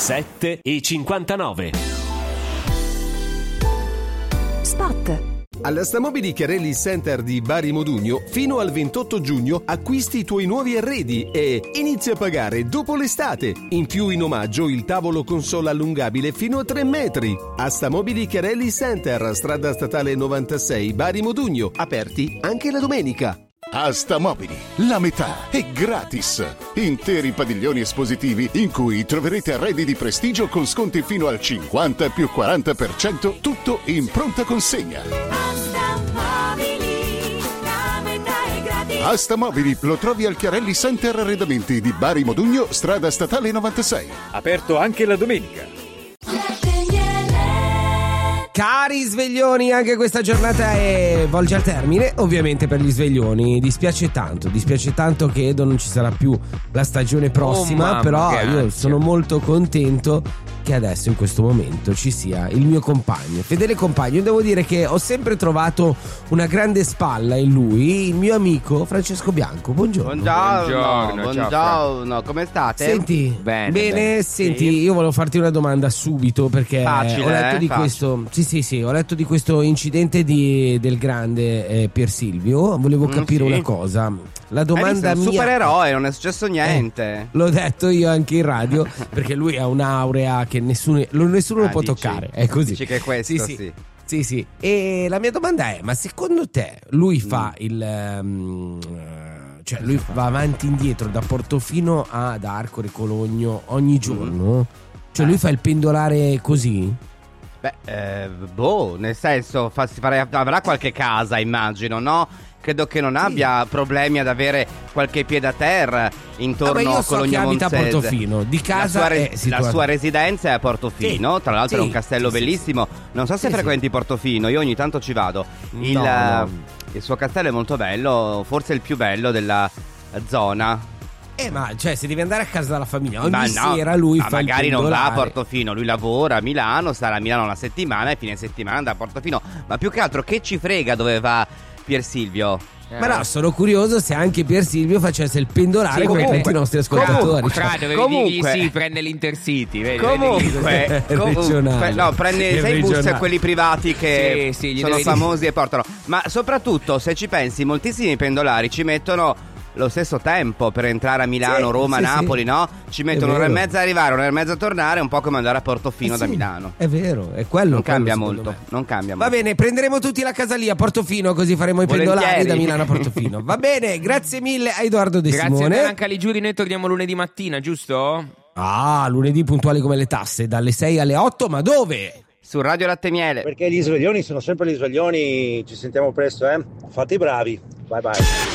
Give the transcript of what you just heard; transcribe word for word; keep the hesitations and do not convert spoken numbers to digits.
sette e cinquantanove. Spot. Alla Stamobili Chiarelli Center di Bari Modugno, fino al ventotto giugno acquisti i tuoi nuovi arredi e inizia a pagare dopo l'estate. In più, in omaggio, il tavolo console allungabile fino a tre metri. A Stamobili Chiarelli Center, strada statale novantasei, Bari Modugno, aperti anche la domenica. A Stamobili, la metà è gratis. Interi padiglioni espositivi in cui troverete arredi di prestigio con sconti fino al cinquanta più quaranta per cento, tutto in pronta consegna. A Stamobili lo trovi al Chiarelli Center Arredamenti di Bari Modugno, strada statale novantasei. Aperto anche la domenica. Cari sveglioni, anche questa giornata è volge al termine, ovviamente per gli sveglioni. Dispiace tanto, dispiace tanto che Edo non ci sarà più la stagione prossima, oh, mamma, però io ansia. Sono molto contento che adesso in questo momento ci sia il mio compagno, fedele compagno. Io devo dire che ho sempre trovato una grande spalla in lui, il mio amico Francesco Bianco. Buongiorno. Buongiorno, buongiorno, buongiorno. Come state? Senti, bene, bene, bene. Senti, sì. Io volevo farti una domanda subito perché facile, ho letto eh? di Facile. questo Sì, sì, sì, ho letto di questo incidente di, del grande eh, Pier Silvio. Volevo capire mm, sì. una cosa. La domanda Hai visto, mia, un supereroe, non è successo niente. Eh, l'ho detto io anche in radio perché lui ha un'aurea che nessuno, nessuno ah, lo può dici, toccare. È così. Dici che è questo, sì, sì. sì. Sì, sì. E la mia domanda è: ma secondo te lui fa mm. il um, cioè lui va avanti e indietro da Portofino ad Arcore Cologno ogni giorno? Mm. Cioè lui fa il pendolare così? Beh, eh, boh, nel senso fa, si farà, avrà qualche casa, immagino, no? Credo che non abbia sì. problemi ad avere qualche piede a terra intorno ah, a Cologno Monzese. Abita a Portofino, di casa la sua, è la sua residenza è a Portofino, sì. tra l'altro sì. è un castello sì, bellissimo. Non so se sì, frequenti sì. Portofino, io ogni tanto ci vado. Il, no, no. il suo castello è molto bello, forse il più bello della zona. Eh ma cioè se devi andare a casa dalla famiglia ogni ma no, sera lui ma fa magari il non va a pendolare. Portofino, lui lavora a Milano, sarà a Milano una settimana e fine settimana da Portofino. Ma più che altro che ci frega dove va Pier Silvio? Eh. Ma no, sono curioso se anche Pier Silvio facesse il pendolare sì, come tutti i nostri ascoltatori. Comunque, fra dove comunque si prende l'Intercity, vedi? Comunque, vedi? comunque no, prende sei bus e quelli privati che sì, sì, sono famosi dire. E portano. Ma soprattutto se ci pensi, moltissimi pendolari ci mettono lo stesso tempo per entrare a Milano, sì, Roma, sì, Napoli, sì. no? Ci mettono un'ora e mezza a arrivare, un'ora e mezza a tornare, un po' come andare a Portofino eh da sì, Milano. È vero, è quello. Non quello, cambia molto, non cambia Va molto. bene, prenderemo tutti la casa lì a Portofino, così faremo i Volentieri. pendolari da Milano a Portofino. Va bene, grazie mille a Edoardo De grazie Simone. Grazie a Bianca Ligiuri, noi torniamo lunedì mattina, giusto? Ah, lunedì puntuali come le tasse, dalle sei alle otto, ma dove? Su Radio Latte Miele. Perché gli sveglioni sono sempre gli sveglioni, ci sentiamo presto, eh? Fate i bravi, bye bye.